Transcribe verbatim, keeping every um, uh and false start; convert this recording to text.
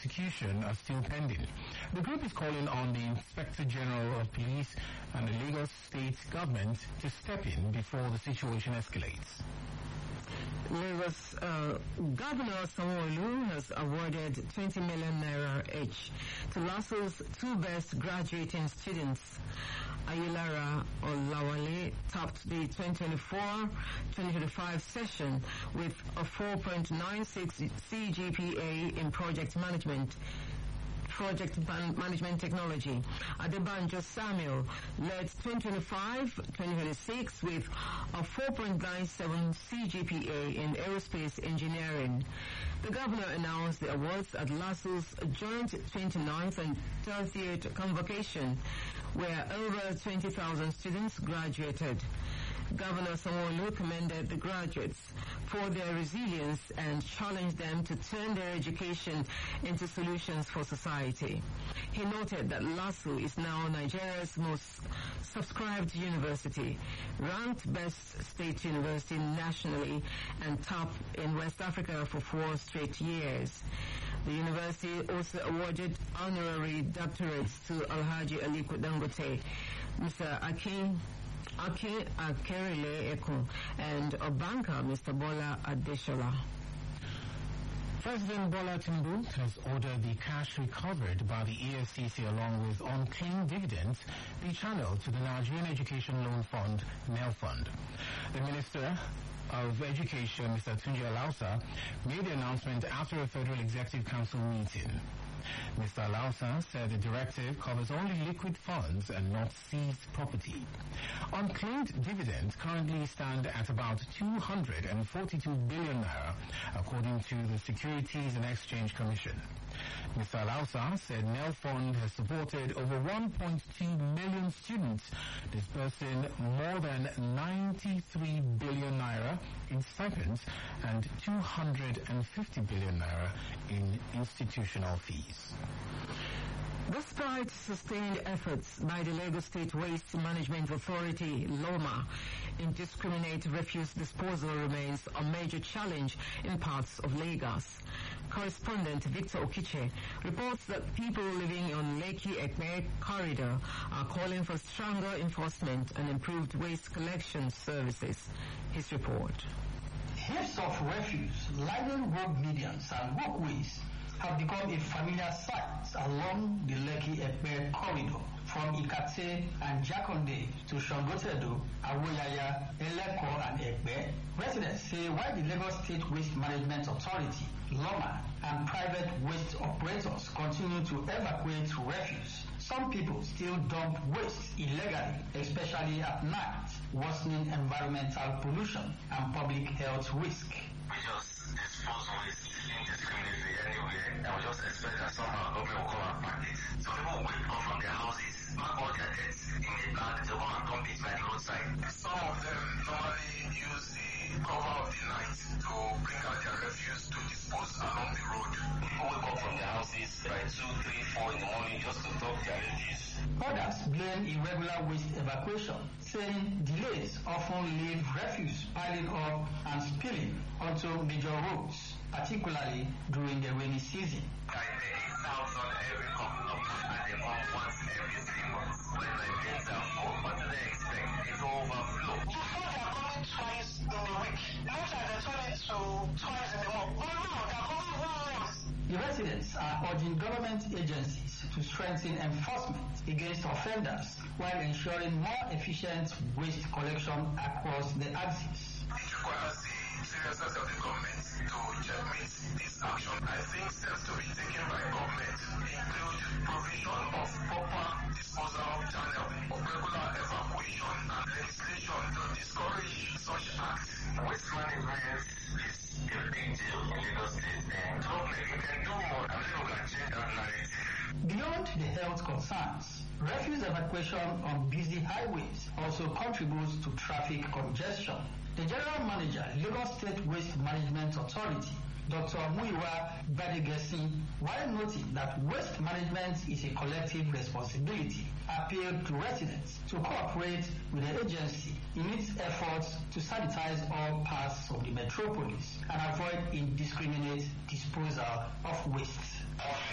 Execution are still pending. The group is calling on the Inspector General of Police and the Lagos State government to step in before the situation escalates. Lagos uh, Governor Sanwo-Olu has awarded twenty million naira each to LASU's two best graduating students. Ayilara Olawale topped the twenty twenty-four twenty twenty-five session with a four point nine six C G P A in project management. Project Management Technology. Adebanjo Samuel led twenty twenty-five twenty twenty-six with a four point nine seven C G P A in Aerospace Engineering. The governor announced the awards at LASU's joint twenty-ninth and thirtieth convocation, where over twenty thousand students graduated. Governor Sanwo-Olu commended the graduates for their resilience and challenged them to turn their education into solutions for society. He noted that LASU is now Nigeria's most subscribed university, ranked best state university nationally and top in West Africa for four straight years. The university also awarded honorary doctorates to Alhaji Aliko Dangote, Mister Akin Akin Akerele Eko, and a banker, Mister Bola Adeshola. President Bola Tinubu has ordered the cash recovered by the E F C C along with unclaimed dividends be channeled to the Nigerian Education Loan Fund, NELFund. The Minister of Education, Mister Tunji Alausa, made the announcement after a Federal Executive Council meeting. Mister Alausa said the directive covers only liquid funds and not seized property. Unclaimed dividends currently stand at about two hundred forty-two billion naira, according to the Securities and Exchange Commission. Mister Alausa said NELFund has supported over one point two million students, disbursing more than ninety-three billion naira in stipends and two hundred fifty billion naira in institutional fees. Despite sustained efforts by the Lagos State Waste Management Authority, LOMA, indiscriminate refuse disposal remains a major challenge in parts of Lagos. Correspondent Victor Okiche reports that people living on Lekki-Ekpe corridor are calling for stronger enforcement and improved waste collection services. His report. Heaps of refuse lining road medians and walkways have become a familiar sight along the Lekki-Ekpe corridor, from Ikate and Jakonde to Shangotedo, Awoyaya, Eleko and Ekpe. Residents say while the Lagos State Waste Management Authority, LOMA, and private waste operators continue to evacuate refuse, some people still dump waste illegally, especially at night, worsening environmental pollution and public health risk. We just dispose of waste indiscriminately anywhere, and we just expect that somehow government will come and pack it. So people will wake up from their houses, pack all their heads in a bag to go and dump it by the roadside. Some of them normally use the cover of the night to bring out their refuse to dispose along the road. People wake up from their houses by two, three, four in the morning just to dump their refuse. Others blame irregular waste evacuation, saying delays often leave refuse piling up and spilling onto major roads, particularly during the rainy season. I pay eight thousand every couple of months and they come once every three months. When my bins are full, what do they expect? It will overflow. Before they are coming twice in the week, most of the toilet to twice in the month. Oh no, they are coming once. The residents are urging government agencies to strengthen enforcement against offenders while ensuring more efficient waste collection across the axis. It requires the seriousness of the government to checkmate this action. I think steps to be taken by government include provision of proper disposal channel, regular evacuation, and legislation to discourage such acts. Waste management is a big deal in Lagos State, and government can do more. I think we can change that narrative. Beyond the health concerns, refuse evacuation on busy highways also contributes to traffic congestion. The General Manager, Lagos State Waste Management Authority, Doctor Muyiwa Badegesi, while noting that waste management is a collective responsibility, appealed to residents to cooperate with the agency in its efforts to sanitize all parts of the metropolis and avoid indiscriminate disposal of waste.